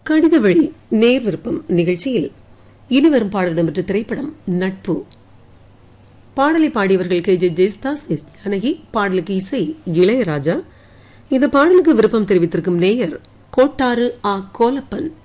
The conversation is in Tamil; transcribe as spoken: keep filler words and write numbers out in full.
கடித வழி நேர் விருப்பம் நிகழ்ச்சியில் இனிவரும் பாடல் இடம்பெற்ற திரைப்படம் நட்பு. பாடலை பாடியவர்கள் கே ஜே ஜெயஸ்தாஸ், எஸ் ஜானகி. பாடலுக்கு இசை இளையராஜா. இந்த பாடலுக்கு விருப்பம் தெரிவித்திருக்கும் நேயர் கோட்டாறு ஆ கோலப்பன்.